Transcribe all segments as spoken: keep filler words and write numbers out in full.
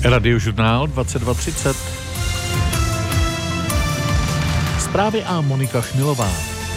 Radiožurnál dvacet dva třicet. Zprávy a Monika Chmilová.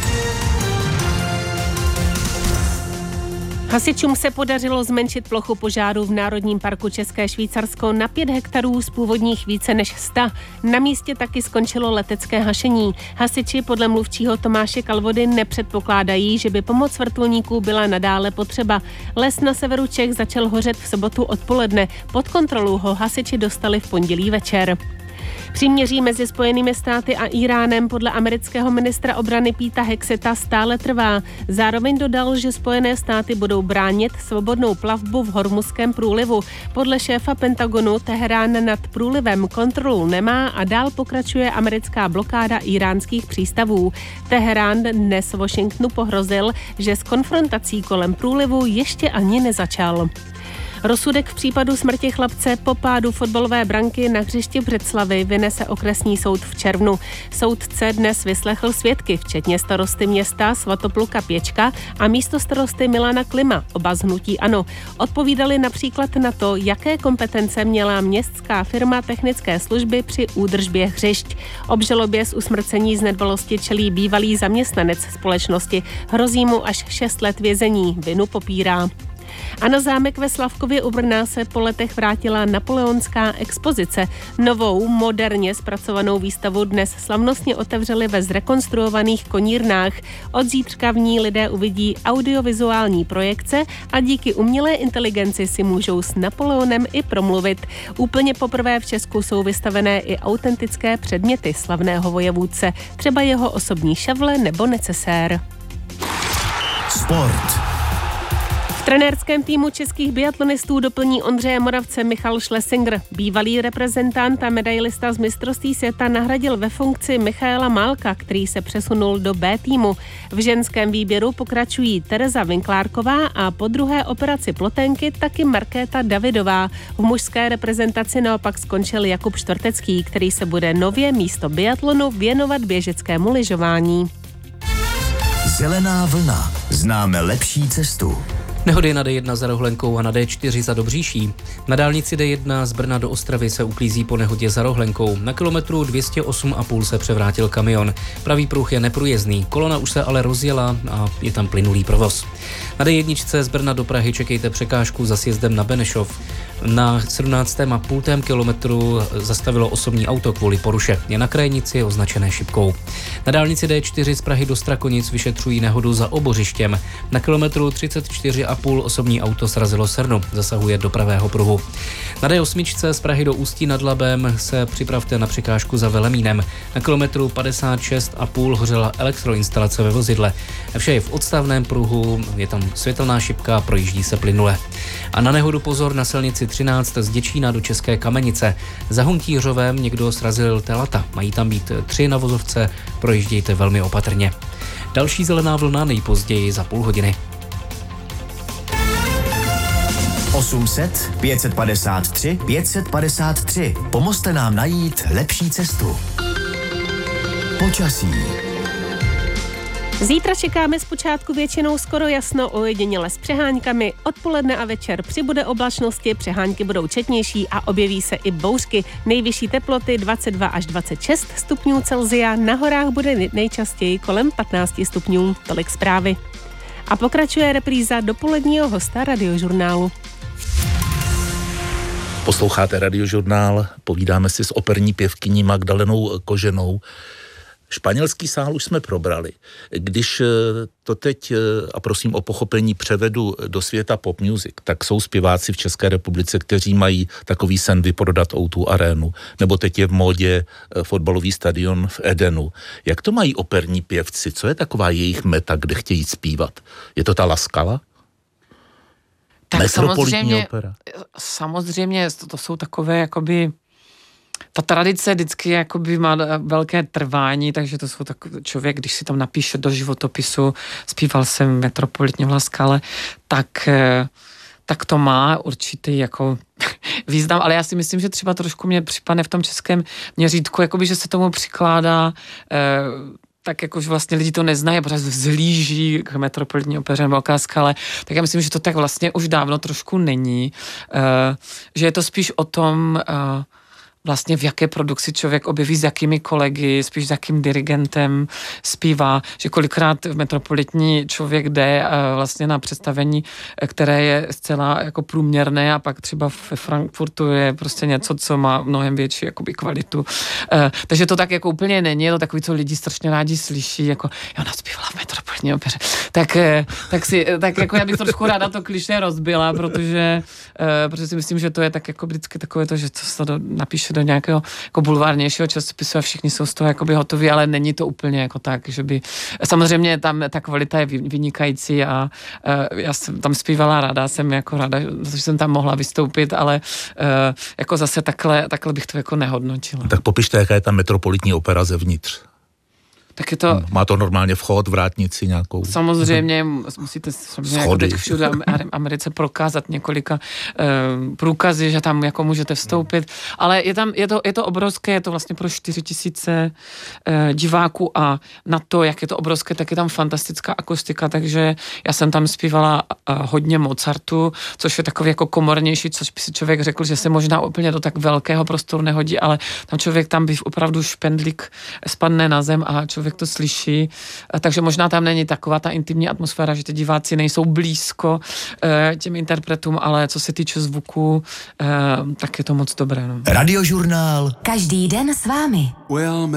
Hasičům se podařilo zmenšit plochu požáru v Národním parku České Švýcarsko na pět hektarů z původních více než sta. Na místě taky skončilo letecké hašení. Hasiči podle mluvčího Tomáše Kalvody nepředpokládají, že by pomoc vrtulníků byla nadále potřeba. Les na severu Čech začal hořet v sobotu odpoledne. Pod kontrolu ho hasiči dostali v pondělí večer. Příměří mezi Spojenými státy a Íránem podle amerického ministra obrany Peta Hexeta stále trvá. Zároveň dodal, že Spojené státy budou bránit svobodnou plavbu v Hormuzském průlivu. Podle šéfa Pentagonu Teherán nad průlivem kontrolu nemá a dál pokračuje americká blokáda íránských přístavů. Teherán dnes Washingtonu pohrozil, že s konfrontací kolem průlivu ještě ani nezačal. Rozsudek v případu smrti chlapce po pádu fotbalové branky na hřišti Břeclavi vynese okresní soud v červnu. Soudce dnes vyslechl svědky, včetně starosty města Svatopluka Pěčka a místostarosty Milana Klima, oba z hnutí ANO. Odpovídali například na to, jaké kompetence měla městská firma technické služby při údržbě hřišť. Obžalobě z usmrcení z nedbalosti čelí bývalý zaměstnanec společnosti. Hrozí mu až šest let vězení. Vinu popírá. A na zámek ve Slavkově u Brna se po letech vrátila napoleonská expozice. Novou, moderně zpracovanou výstavu dnes slavnostně otevřeli ve zrekonstruovaných konírnách. Od zítřka v ní lidé uvidí audiovizuální projekce a díky umělé inteligenci si můžou s Napoleonem i promluvit. Úplně poprvé v Česku jsou vystavené i autentické předměty slavného vojevůdce, třeba jeho osobní šavle nebo necesér. Sport. V trenérském týmu českých biatlonistů doplní Ondřeje Moravce Michal Schlesinger. Bývalý reprezentant a medailista z mistrovství světa nahradil ve funkci Michaela Málka, který se přesunul do B týmu. V ženském výběru pokračují Tereza Vinklárková a po druhé operaci ploténky taky Markéta Davidová. V mužské reprezentaci naopak skončil Jakub Štvrtecký, který se bude nově místo biatlonu věnovat běžeckému lyžování. Zelená vlna. Známe lepší cestu. Nehody na D jedna za Rohlenkou a na D čtyři za Dobříší. Na dálnici D jedna z Brna do Ostravy se uklízí po nehodě za Rohlenkou. Na kilometru dvě stě osm a půl se převrátil kamion. Pravý pruh je neprůjezdný, kolona už se ale rozjela a je tam plynulý provoz. Na D jedna z Brna do Prahy čekejte překážku za sjezdem na Benešov. Na sedmnáctém a půl kilometru zastavilo osobní auto kvůli poruše. Je na krajnici označené šipkou. Na dálnici D čtyři z Prahy do Strakonic vyšetřují nehodu za Obořištěm. Na kilometru třicet čtyři a půl osobní auto srazilo srnu, zasahuje do pravého pruhu. Na D osm z Prahy do Ústí nad Labem se připravte na překážku za Velemínem. Na kilometru padesát šest a půl hořela elektroinstalace ve vozidle. Vše je v odstavném pruhu, je tam světelná šipka, projíždí se plynule. A na nehodu pozor na silnici třináct z Děčína do České Kamenice. Za Huntířovem někdo srazil telata. Mají tam být tři na vozovce, projíždějte velmi opatrně. Další zelená vlna nejpozději za půl hodiny. osm set, pět set padesát tři, pět set padesát tři. Pomozte nám najít lepší cestu. Počasí. Zítra čekáme zpočátku většinou skoro jasno, ojediněle s přeháňkami. Odpoledne a večer přibude oblačnosti, přehánky budou četnější a objeví se i bouřky. Nejvyšší teploty dvacet dva až dvacet šest stupňů Celsia, na horách bude nejčastěji kolem patnáct stupňů. Tolik zprávy. A pokračuje repríza dopoledního hosta Radiožurnálu. Posloucháte Radiožurnál, povídáme si s operní pěvkyní Magdalenou Koženou. Španělský sál už jsme probrali. Když to teď, a prosím o pochopení, převedu do světa pop music, tak jsou zpěváci v České republice, kteří mají takový sen vyprodat ó dva arénu, nebo teď je v módě fotbalový stadion v Edenu. Jak to mají operní pěvci? Co je taková jejich meta, kde chtějí zpívat? Je to ta La Scala? Tak samozřejmě, samozřejmě to, to jsou takové jakoby ta tradice vždycky jakoby má velké trvání, takže to jsou tak člověk, když si tam napíše do životopisu, zpíval jsem metropolitně v La Scale, tak, tak to má určitý jako význam, ale já si myslím, že třeba trošku mě připadne v tom českém měřítku, jakoby, že se tomu přikládá eh, tak jakož vlastně lidi to neznají a pořád vzhlíží k Metropolitní opeře Velká Skale, tak já myslím, že to tak vlastně už dávno trošku není, uh, že je to spíš o tom, uh, vlastně v jaké produkci člověk objeví, s jakými kolegy, spíš s jakým dirigentem zpívá, že kolikrát v Metropolitní člověk jde vlastně na představení, které je zcela jako průměrné a pak třeba ve Frankfurtu je prostě něco, co má mnohem větší jakoby kvalitu. Takže to tak jako úplně není, je to takový, co lidi strašně rádi slyší, jako jo, ona zpívala v Metropolitní opeře. Tak, tak, si, tak jako já bych trošku ráda to klišé rozbila, protože, protože si myslím, že to je tak jako vždycky takové to, že to se to napíše do nějakého jako bulvárnějšího časopisu a všichni jsou z toho jakoby hotoví, ale není to úplně jako tak, že by... Samozřejmě tam ta kvalita je vynikající a uh, já jsem tam zpívala ráda, jsem jako ráda, že jsem tam mohla vystoupit, ale uh, jako zase takhle, takhle bych to jako nehodnotila. Tak popište, jaká je ta Metropolitní opera zevnitř. Tak je to... Má to normálně vchod, vrátnici nějakou? Samozřejmě musíte samozřejmě jako teď všude v Americe prokázat několika uh, průkazy, že tam jako můžete vstoupit, ale je tam, je to, je to obrovské, je to vlastně pro čtyři tisíce uh, diváků a na to, jak je to obrovské, tak je tam fantastická akustika, takže já jsem tam zpívala uh, hodně Mozartu, což je takový jako komornější, což by si člověk řekl, že se možná úplně do tak velkého prostoru nehodí, ale tam člověk tam by opravdu špendlík spadne na zem a člověk to slyší, takže možná tam není taková ta intimní atmosféra, že ty diváci nejsou blízko e, těm interpretům, ale co se týče zvuku, e, tak je to moc dobré. No. Radiožurnál. Každý den s vámi. Well,